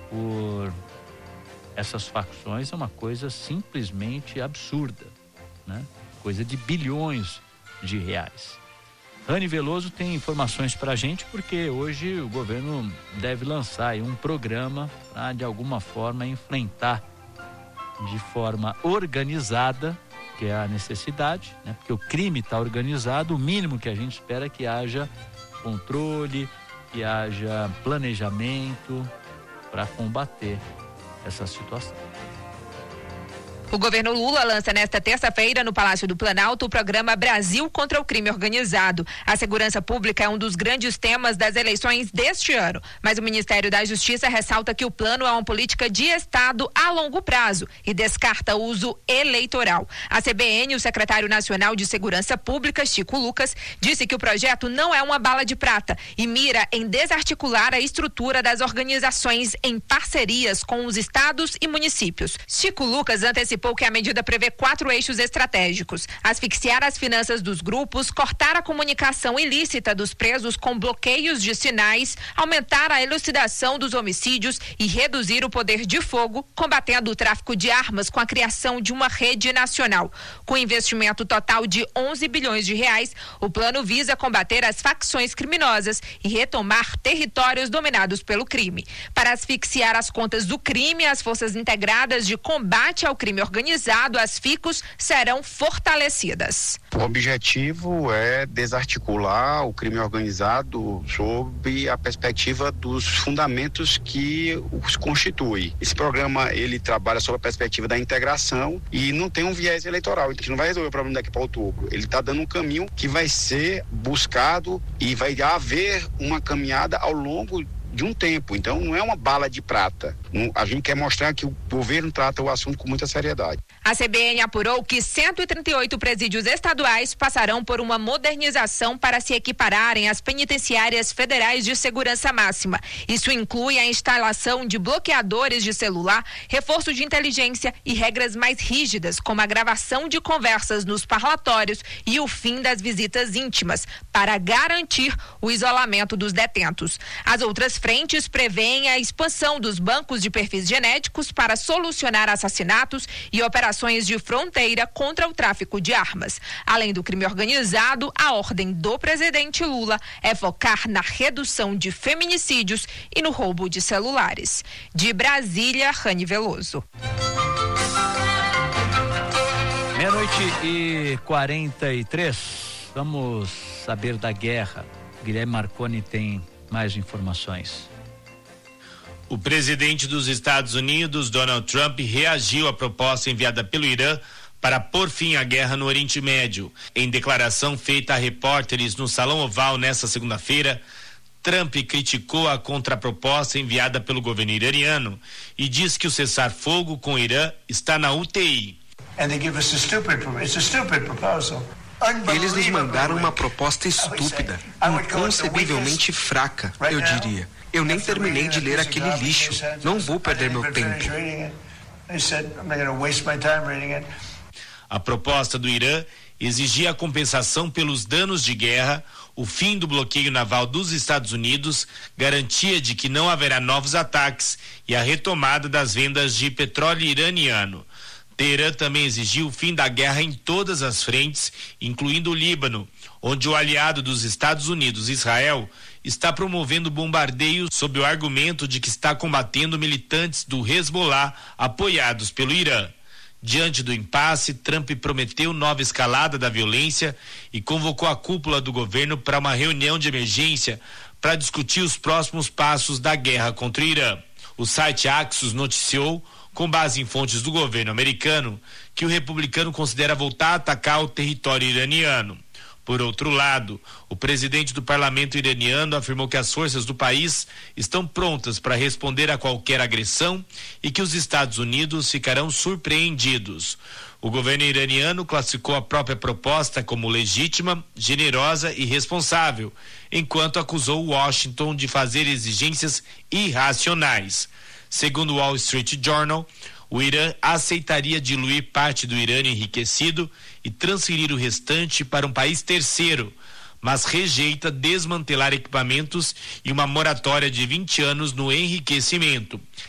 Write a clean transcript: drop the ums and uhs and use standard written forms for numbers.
por essas facções é uma coisa simplesmente absurda, né? Coisa de bilhões de reais. Rani Veloso tem informações pra gente, porque hoje o governo deve lançar aí um programa para de alguma forma enfrentar de forma organizada, que é a necessidade, né? Porque o crime está organizado, o mínimo que a gente espera é que haja controle, que haja planejamento para combater essa situação. O governo Lula lança nesta terça-feira no Palácio do Planalto o programa Brasil contra o Crime Organizado. A segurança pública é um dos grandes temas das eleições deste ano, mas o Ministério da Justiça ressalta que o plano é uma política de Estado a longo prazo e descarta o uso eleitoral. A CBN, o secretário nacional de Segurança Pública, Chico Lucas, disse que o projeto não é uma bala de prata e mira em desarticular a estrutura das organizações em parcerias com os estados e municípios. Chico Lucas antecipou que a medida prevê 4 eixos estratégicos: asfixiar as finanças dos grupos, cortar a comunicação ilícita dos presos com bloqueios de sinais, aumentar a elucidação dos homicídios e reduzir o poder de fogo, combatendo o tráfico de armas com a criação de uma rede nacional. Com investimento total de 11 bilhões de reais, o plano visa combater as facções criminosas e retomar territórios dominados pelo crime. Para asfixiar as contas do crime, as Forças Integradas de Combate ao Crime Organizado, as FICOS, serão fortalecidas. O objetivo é desarticular o crime organizado sob a perspectiva dos fundamentos que os constitui. Esse programa, ele trabalha sob a perspectiva da integração e não tem um viés eleitoral. A gente não vai resolver o problema daqui para outubro. Ele está dando um caminho que vai ser buscado e vai haver uma caminhada ao longo de um tempo. Então não é uma bala de prata. A gente quer mostrar que o governo trata o assunto com muita seriedade. A CBN apurou que 138 presídios estaduais passarão por uma modernização para se equipararem às penitenciárias federais de segurança máxima. Isso inclui a instalação de bloqueadores de celular, reforço de inteligência e regras mais rígidas, como a gravação de conversas nos parlatórios e o fim das visitas íntimas, para garantir o isolamento dos detentos. As outras frentes prevêem a expansão dos bancos de perfis genéticos para solucionar assassinatos e operações de fronteira contra o tráfico de armas. Além do crime organizado, a ordem do presidente Lula é focar na redução de feminicídios e no roubo de celulares. De Brasília, Rani Veloso. 12:43. Vamos saber da guerra. Guilherme Marconi tem mais informações. O presidente dos Estados Unidos, Donald Trump, reagiu à proposta enviada pelo Irã para pôr fim à guerra no Oriente Médio. Em declaração feita a repórteres no Salão Oval nesta segunda-feira, Trump criticou a contraproposta enviada pelo governo iraniano e diz que o cessar-fogo com o Irã está na UTI. Eles nos mandaram uma proposta estúpida, inconcebivelmente fraca, eu diria. Eu nem terminei de ler aquele lixo. Não vou perder meu tempo. A proposta do Irã exigia a compensação pelos danos de guerra, o fim do bloqueio naval dos Estados Unidos, garantia de que não haverá novos ataques e a retomada das vendas de petróleo iraniano. Teherã também exigiu o fim da guerra em todas as frentes, incluindo o Líbano, onde o aliado dos Estados Unidos, Israel, está promovendo bombardeios sob o argumento de que está combatendo militantes do Hezbollah apoiados pelo Irã. Diante do impasse, Trump prometeu nova escalada da violência e convocou a cúpula do governo para uma reunião de emergência para discutir os próximos passos da guerra contra o Irã. O site Axios noticiou, com base em fontes do governo americano, que o republicano considera voltar a atacar o território iraniano. Por outro lado, o presidente do parlamento iraniano afirmou que as forças do país estão prontas para responder a qualquer agressão e que os Estados Unidos ficarão surpreendidos. O governo iraniano classificou a própria proposta como legítima, generosa e responsável, enquanto acusou Washington de fazer exigências irracionais. Segundo o Wall Street Journal, o Irã aceitaria diluir parte do urânio enriquecido e transferir o restante para um país terceiro, mas rejeita desmantelar equipamentos e uma moratória de 20 anos no enriquecimento.